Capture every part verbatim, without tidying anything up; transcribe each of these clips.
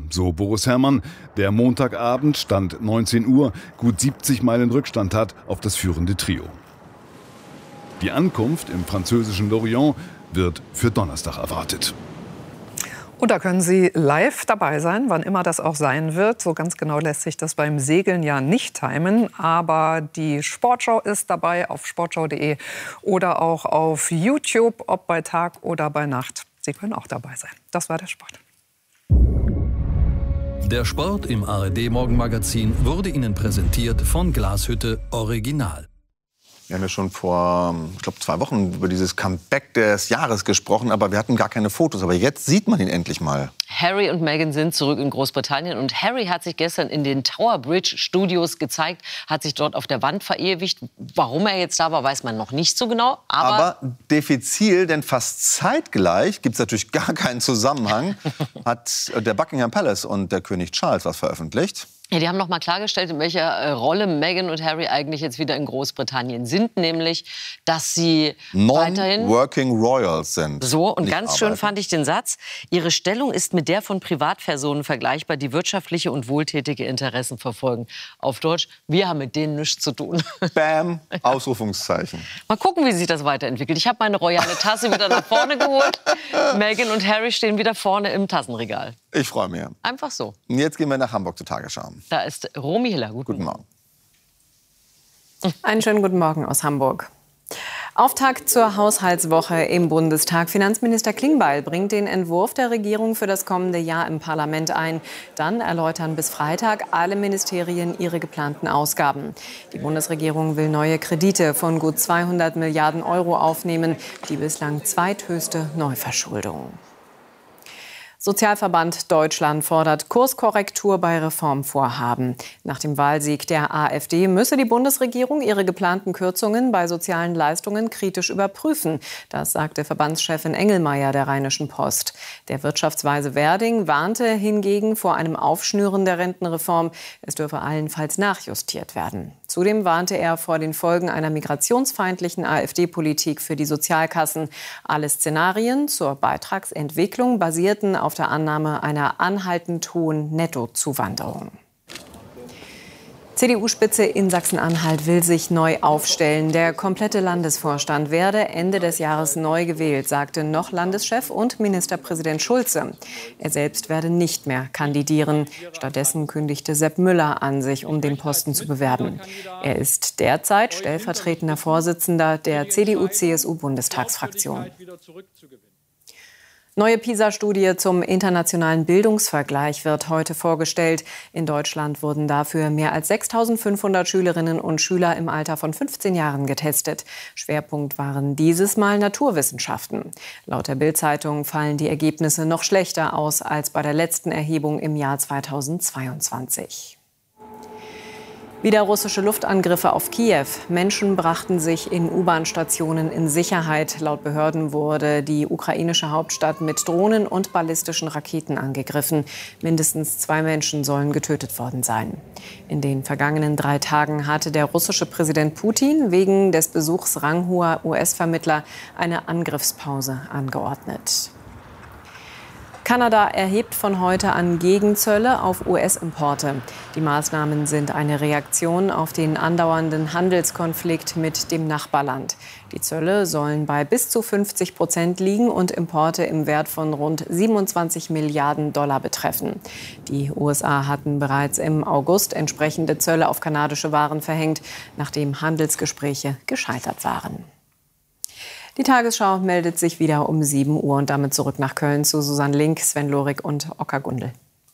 so Boris Herrmann, der Montagabend, Stand neunzehn Uhr, gut siebzig Meilen Rückstand hat auf das führende Trio. Die Ankunft im französischen Lorient wird für Donnerstag erwartet. Und da können Sie live dabei sein, wann immer das auch sein wird. So ganz genau lässt sich das beim Segeln ja nicht timen. Aber die Sportschau ist dabei auf sportschau punkt de oder auch auf YouTube, ob bei Tag oder bei Nacht. Sie können auch dabei sein. Das war der Sport. Der Sport im A R D-Morgenmagazin wurde Ihnen präsentiert von Glashütte Original. Wir haben ja schon vor, ich glaube, zwei Wochen über dieses Comeback des Jahres gesprochen, aber wir hatten gar keine Fotos. Aber jetzt sieht man ihn endlich mal. Harry und Meghan sind zurück in Großbritannien und Harry hat sich gestern in den Tower Bridge Studios gezeigt, hat sich dort auf der Wand verewigt. Warum er jetzt da war, weiß man noch nicht so genau. Aber, aber diffizil, denn fast zeitgleich, gibt es natürlich gar keinen Zusammenhang, hat der Buckingham Palace und der König Charles was veröffentlicht. Ja, die haben noch mal klargestellt, in welcher äh, Rolle Meghan und Harry eigentlich jetzt wieder in Großbritannien sind, nämlich, dass sie weiterhin Non-Working Royals sind. So, und ganz arbeiten. schön fand ich den Satz: Ihre Stellung ist mit der von Privatpersonen vergleichbar, die wirtschaftliche und wohltätige Interessen verfolgen. Auf Deutsch: Wir haben mit denen nichts zu tun. Bam, Ausrufungszeichen. Mal gucken, wie sich das weiterentwickelt. Ich habe meine royale Tasse wieder nach vorne geholt. Meghan und Harry stehen wieder vorne im Tassenregal. Ich freue mich. Einfach so. Und jetzt gehen wir nach Hamburg zur Tagesschau. Da ist Romy Hiller. Guten, Guten Morgen. Einen schönen guten Morgen aus Hamburg. Auftakt zur Haushaltswoche im Bundestag. Finanzminister Klingbeil bringt den Entwurf der Regierung für das kommende Jahr im Parlament ein. Dann erläutern bis Freitag alle Ministerien ihre geplanten Ausgaben. Die Bundesregierung will neue Kredite von gut zweihundert Milliarden Euro aufnehmen, die bislang zweithöchste Neuverschuldung. Sozialverband Deutschland fordert Kurskorrektur bei Reformvorhaben. Nach dem Wahlsieg der AfD müsse die Bundesregierung ihre geplanten Kürzungen bei sozialen Leistungen kritisch überprüfen. Das sagte Verbandschefin Engelmeier der Rheinischen Post. Der Wirtschaftsweise Werding warnte hingegen vor einem Aufschnüren der Rentenreform. Es dürfe allenfalls nachjustiert werden. Zudem warnte er vor den Folgen einer migrationsfeindlichen AfD-Politik für die Sozialkassen. Alle Szenarien zur Beitragsentwicklung basierten auf der Annahme einer anhaltend hohen Nettozuwanderung. C D U-Spitze in Sachsen-Anhalt will sich neu aufstellen. Der komplette Landesvorstand werde Ende des Jahres neu gewählt, sagte noch Landeschef und Ministerpräsident Schulze. Er selbst werde nicht mehr kandidieren. Stattdessen kündigte Sepp Müller an, sich um den Posten zu bewerben. Er ist derzeit stellvertretender Vorsitzender der C D U C S U-Bundestagsfraktion. Neue PISA-Studie zum internationalen Bildungsvergleich wird heute vorgestellt. In Deutschland wurden dafür mehr als sechstausendfünfhundert Schülerinnen und Schüler im Alter von fünfzehn Jahren getestet. Schwerpunkt waren dieses Mal Naturwissenschaften. Laut der Bild-Zeitung fallen die Ergebnisse noch schlechter aus als bei der letzten Erhebung im Jahr zweitausendzweiundzwanzig. Wieder russische Luftangriffe auf Kiew. Menschen brachten sich in U-Bahn-Stationen in Sicherheit. Laut Behörden wurde die ukrainische Hauptstadt mit Drohnen und ballistischen Raketen angegriffen. Mindestens zwei Menschen sollen getötet worden sein. In den vergangenen drei Tagen hatte der russische Präsident Putin wegen des Besuchs ranghoher U S-Vermittler eine Angriffspause angeordnet. Kanada erhebt von heute an Gegenzölle auf U S-Importe. Die Maßnahmen sind eine Reaktion auf den andauernden Handelskonflikt mit dem Nachbarland. Die Zölle sollen bei bis zu fünfzig Prozent liegen und Importe im Wert von rund siebenundzwanzig Milliarden Dollar betreffen. Die U S A hatten bereits im August entsprechende Zölle auf kanadische Waren verhängt, nachdem Handelsgespräche gescheitert waren. Die Tagesschau meldet sich wieder um sieben Uhr und damit zurück nach Köln zu Susanne Link, Sven Lorik und Ocker Gundel.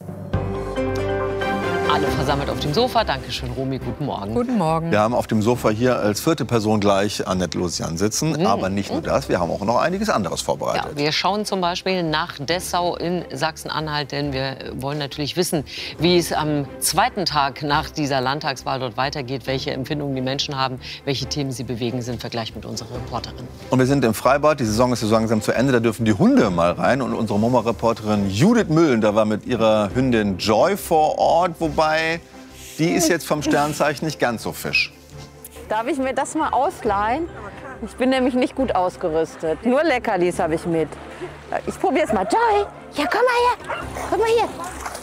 Alle versammelt auf dem Sofa. Dankeschön, Romy. Guten Morgen. Guten Morgen. Wir haben auf dem Sofa hier als vierte Person gleich Annette Lucian sitzen. Mhm. Aber nicht nur das, wir haben auch noch einiges anderes vorbereitet. Ja, wir schauen zum Beispiel nach Dessau in Sachsen-Anhalt, denn wir wollen natürlich wissen, wie es am zweiten Tag nach dieser Landtagswahl dort weitergeht, welche Empfindungen die Menschen haben, welche Themen sie bewegen, sind wir gleich mit unserer Reporterin. Und wir sind im Freibad, die Saison ist so langsam zu Ende, da dürfen die Hunde mal rein. Und unsere Mama-Reporterin Judith Mühlen, da war mit ihrer Hündin Joy vor Ort, wobei die ist jetzt vom Sternzeichen nicht ganz so fisch. Darf ich mir das mal ausleihen? Ich bin nämlich nicht gut ausgerüstet. Nur Leckerlis habe ich mit. Ich probiere es mal. Joy, ja, komm mal her. Komm mal hier.